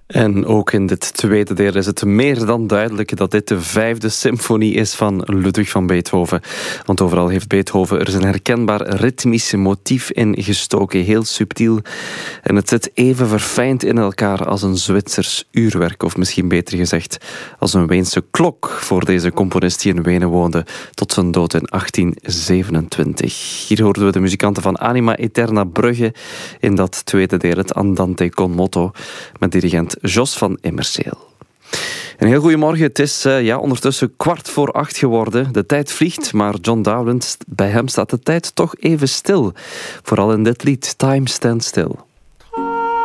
En ook in dit tweede deel is het meer dan duidelijk dat dit de 5e symfonie is van Ludwig van Beethoven. Want overal heeft Beethoven er zijn herkenbaar ritmisch motief in gestoken. Heel subtiel. En het zit even verfijnd in elkaar als een Zwitsers uurwerk. Of misschien beter gezegd als een Weense klok voor deze componist die in Wenen woonde tot zijn dood in 1827. Hier hoorden we de muzikanten van Anima Eterna Brugge in dat tweede deel, het Andante con moto, met dirigent Jos van Immerseel. Een heel goedemorgen. Het is ondertussen 7:15 geworden. De tijd vliegt, maar John Dowland, bij hem staat de tijd toch even stil. Vooral in dit lied, Time Stands Still.